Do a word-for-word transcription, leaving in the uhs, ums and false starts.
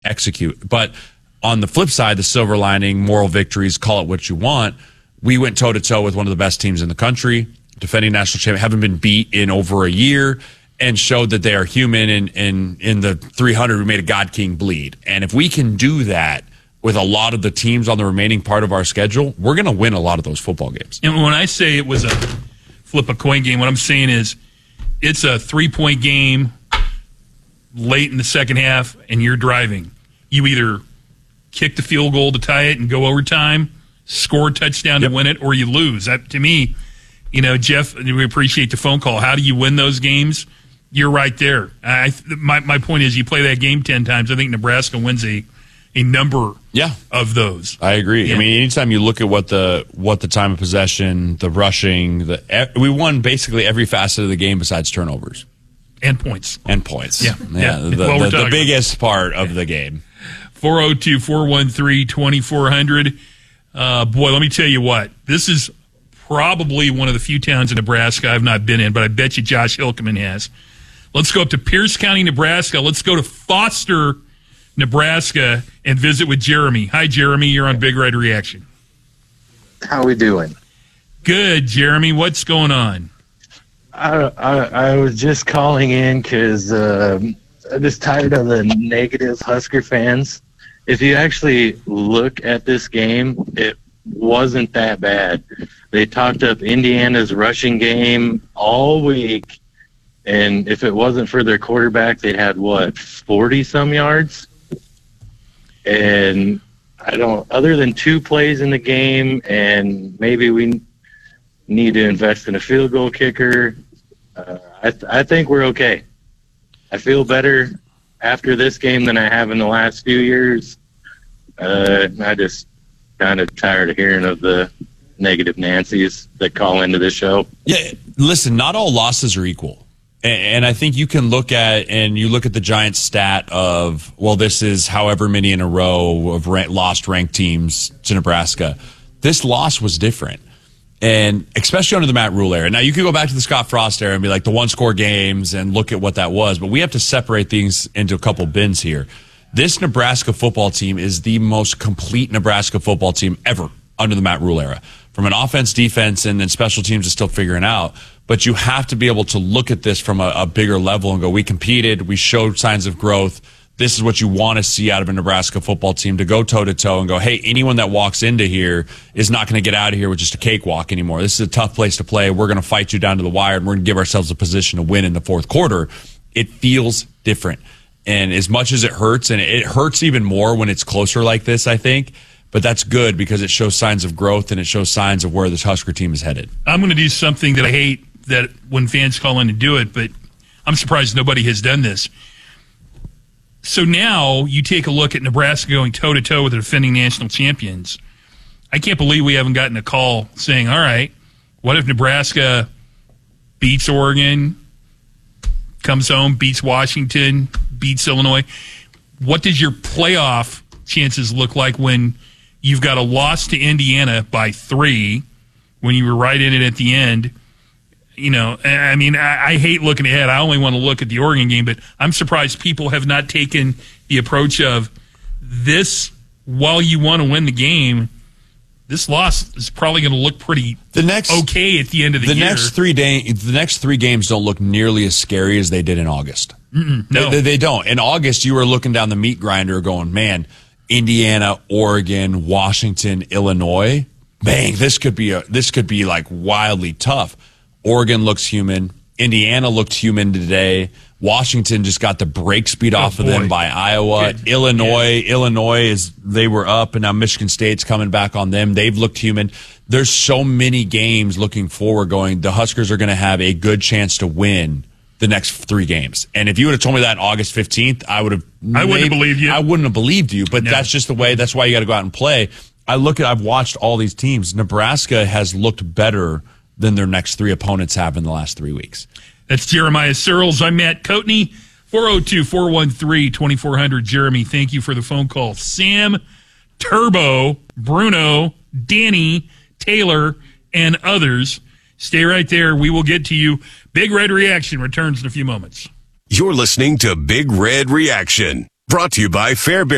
execute. But on the flip side, the silver lining, moral victories, call it what you want, we went toe-to-toe with one of the best teams in the country, defending national champion, haven't been beat in over a year, and showed that they are human. And in, in, in the three hundred, we made a God King bleed. And if we can do that with a lot of the teams on the remaining part of our schedule, we're going to win a lot of those football games. And when I say it was a flip a coin game, what I'm saying is it's a three-point game late in the second half, and you're driving. You either kick the field goal to tie it and go overtime, score a touchdown yep. to win it, or you lose. That, to me, you know, Jeff, we appreciate the phone call. How do you win those games? You're right there. I, my, my point is you play that game ten times. I think Nebraska wins a a number yeah. of those. I agree. Yeah. I mean, anytime you look at what the what the time of possession, the rushing, the we won basically every facet of the game besides turnovers. And points. And points. Yeah. Yeah. yeah. The, the, the biggest part of the game. four oh two, four one three, two four zero zero. Uh, boy, let me tell you what. This is probably one of the few towns in Nebraska I've not been in, but I bet you Josh Hilkeman has. Let's go up to Pierce County, Nebraska. Let's go to Foster, Nebraska, and visit with Jeremy. Hi, Jeremy. You're on Big Red Reaction. How we doing? Good, Jeremy. What's going on? I I, I was just calling in because uh, I'm just tired of the negative Husker fans. If you actually look at this game, it wasn't that bad. They talked up Indiana's rushing game all week, and if it wasn't for their quarterback, they'd had, what, forty-some yards? And I don't, other than two plays in the game, and maybe we need to invest in a field goal kicker, uh, I, th- I think we're okay. I feel better after this game than I have in the last few years. Uh, I just kind of tired of hearing of the negative Nancys that call into this show. Yeah, listen, not all losses are equal. And I think you can look at, and you look at the Giants stat of, well, this is however many in a row of rank, lost ranked teams to Nebraska. This loss was different. And especially under the Matt Rule era. Now, you could go back to the Scott Frost era and be like the one-score games and look at what that was. But we have to separate things into a couple bins here. This Nebraska football team is the most complete Nebraska football team ever under the Matt Rule era. From an offense, defense, and then special teams is still figuring out. But you have to be able to look at this from a, a bigger level and go, we competed, we showed signs of growth. This is what you want to see out of a Nebraska football team, to go toe-to-toe and go, hey, anyone that walks into here is not going to get out of here with just a cakewalk anymore. This is a tough place to play. We're going to fight you down to the wire, and we're going to give ourselves a position to win in the fourth quarter. It feels different. And as much as it hurts, and it hurts even more when it's closer like this, I think, but that's good because it shows signs of growth and it shows signs of where this Husker team is headed. I'm going to do something that I hate that when fans call in to do it, but I'm surprised nobody has done this. So now you take a look at Nebraska going toe-to-toe with the defending national champions. I can't believe we haven't gotten a call saying, all right, what if Nebraska beats Oregon, comes home, beats Washington, beats Illinois? What does your playoff chances look like when you've got a loss to Indiana by three, when you were right in it at the end? You know, I mean, I, I hate looking ahead. I only want to look at the Oregon game, but I'm surprised people have not taken the approach of this. While you want to win the game, this loss is probably going to look pretty the next, okay at the end of the, the year. Next three day, the next three games don't look nearly as scary as they did in August. Mm-mm, no, they, they don't. In August, you were looking down the meat grinder going, man, Indiana, Oregon, Washington, Illinois, bang, this could be a this could be like wildly tough. Oregon looks human. Indiana looked human today. Washington just got the brakes beat oh, off boy. of them by Iowa. Good. Illinois, yeah. Illinois is they were up, and now Michigan State's coming back on them. They've looked human. There's so many games looking forward going, the Huskers are going to have a good chance to win the next three games. And if you would have told me that on August fifteenth, I would have I wouldn't have believed you. I wouldn't have believed you, but no. that's just the way. That's why you got to go out and play. I look at I've watched all these teams. Nebraska has looked better than their next three opponents have in the last three weeks. That's Jeremiah Searles. I'm Matt Coatney. four oh two, four one three, two four zero zero. Jeremy, thank you for the phone call. Sam, Turbo, Bruno, Danny, Taylor, and others. Stay right there. We will get to you. Big Red Reaction returns in a few moments. You're listening to Big Red Reaction, brought to you by Fairbairn.